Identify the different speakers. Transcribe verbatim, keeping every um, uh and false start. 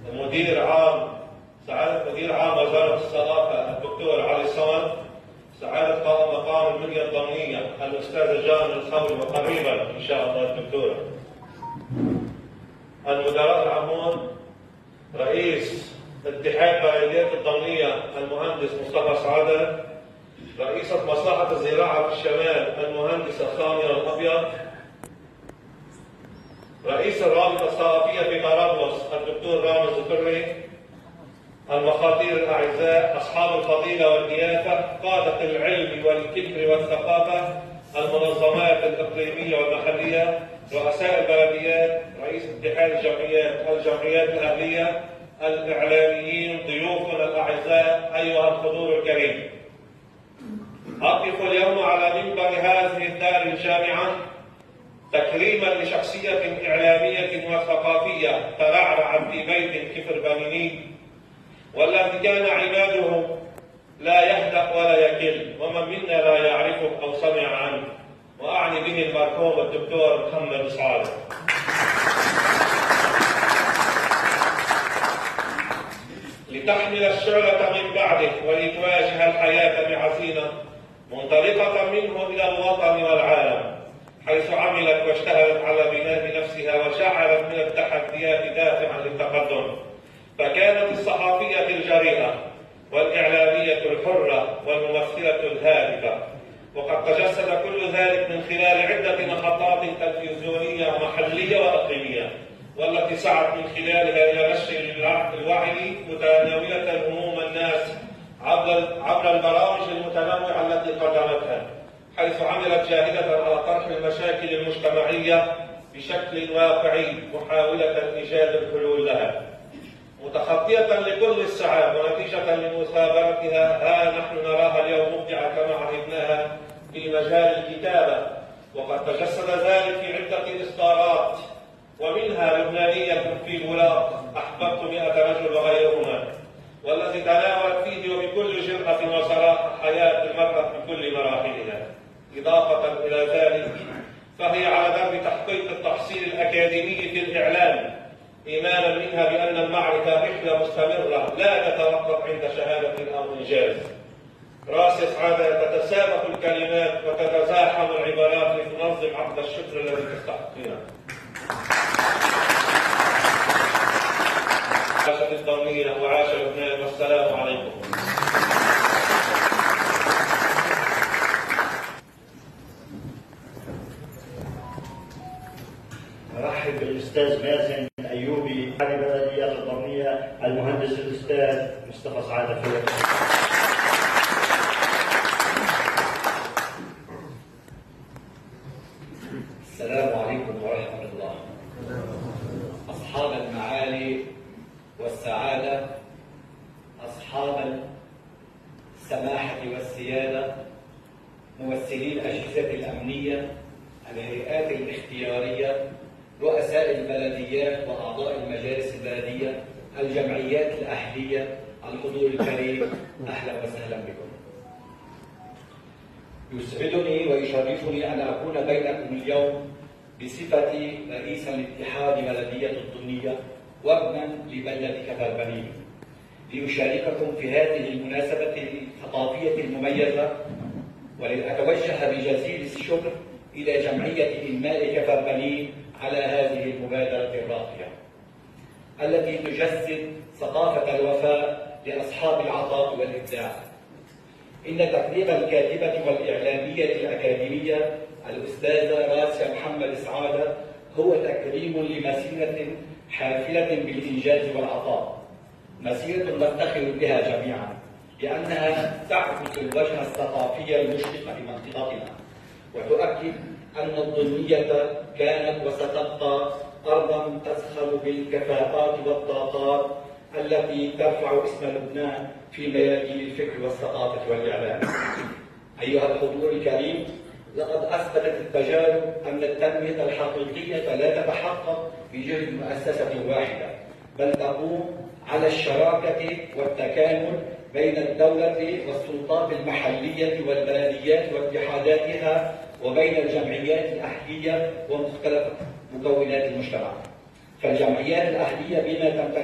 Speaker 1: مدير عام سعادة مدير عام وزارة الثقافة الدكتور علي صمد، سعادة قائم مقام المنيا الضمنية الأستاذة جان الخولي، وقريبا إن شاء الله الدكتورة. المدراء العامون، رئيس اتحاد بلديات الضمنية المهندس مصطفى سعادة، رئيسة مصلحة الزراعة في الشمال المهندسة خامرة الأبيض، رئيس الرابطة الثقافية في طرابلس الدكتور رامز الفري، المخاطير الأعزاء، أصحاب الفضيلة والضيافة، قادة العلم والفكر والثقافة، المنظمات الإقليمية والمحلية، رؤساء البلديات، رئيس اتحاد الجمعيات، الجمعيات الأهلية، الإعلاميين، ضيوفنا الأعزاء، أيها الحضور الكريم. أقف اليوم على منبر هذه الدار الجامعة تكريما لشخصية إعلامية وثقافية ترعرع في بيت كفر بنيني، والذي كان عماده لا يهدأ ولا يكل، ومن منا لا يعرفه أو سمع عنه، وأعني به المرحوم الدكتور محمد سعادة. لتحمل الشعلة من بعده ولتواجه الحياة بعزيمة منطلقة منه إلى الوطن والعالم، حيث عملت واجتهدت على بناء نفسها وشعرت من التحديات دافعا للتقدم، فكانت الصحفية الجريئة والإعلامية الحرة والممثلة الهادفة، وقد تجسد كل ذلك من خلال عدة محطات تلفزيونية محلية وإقليمية، والتي سعت من خلالها إلى نشر الوعي متناولة هموم الناس عبر عبر البرامج المتنوعة التي قدمتها، حيث عملت جاهدة على طرح المشاكل المجتمعية بشكل واقعي محاولة إيجاد الحلول لها، متخطية لكل الصعاب ونتيجة لمثابرتها ها نحن نراها اليوم مبدعة كما عهدناها في مجال الكتابة، وقد تجسد ذلك في عدة إصدارات، ومنها لبنانية في الولاق، أحببت مئة رجل وغيرهما، والذي تناولت فيه وبكل جرأة وصراحة حياة المرأة بكل مراحلها. إضافة إلى ذلك فهي على درب تحقيق التحصيل الأكاديمي في الإعلام، إيمانا منها بأن المعرفة رحلة مستمرة لا تتوقف عند شهادة أو إنجاز. راس سعادة، تتسابق الكلمات وتتزاحم العبارات لتنظم عقد الشكر الذي تستحقونه. عاشت الضمنية وعاش لبنان، والسلام عليكم.
Speaker 2: نرحب بالاستاذ مازن ايوبي عن بلديات الضمنيه، المهندس الاستاذ مصطفى سعاده فيك.
Speaker 3: السلام عليكم ورحمه الله. اصحاب المعالي والسعاده، اصحاب السماحه والسياده، ممثلي الاجهزه الامنيه، الهيئات الاختياريه، رؤساء البلديات واعضاء المجالس البلديه، الجمعيات الاهليه، الحضور الكريم، اهلا وسهلا بكم. يسعدني ويشرفني ان اكون بينكم اليوم بصفتي رئيسا لاتحاد بلديه الضمنيه وابنا لبلده كفر بنين، لأشارككم في هذه المناسبه الثقافيه المميزه، ولأتوجه بجزيل الشكر إلى جمعية إنماء كفر بنين على هذه المبادرة الراقية التي تجسد ثقافة الوفاء لأصحاب العطاء والإبداع. إن تقديم الكاتبة والإعلامية الأكاديمية الأستاذة راسيا محمد سعادة هو تكريم لمسيرة حافلة بالإنجاز والعطاء، مسيرة نفتخر بها جميعا لأنها تعكس الوجه الثقافي المشرق لمنطقتنا، وتؤكد أن الضمنية كانت وستبقى أرضا تزخر بالكفاءات والطاقات التي ترفع اسم لبنان في ميادين الفكر والثقافة والإعلام. أيها الحضور الكريم، لقد أثبتت التجارب أن التنمية الحقيقية لا تتحقق بجهد مؤسسة واحدة، بل تقوم على الشراكة والتكامل بين الدولة والسلطات المحلية والبلديات واتحاداتها، وبين الجمعيات الأهلية ومختلف مكونات المجتمع. فالجمعيات الأهلية بما تمتلك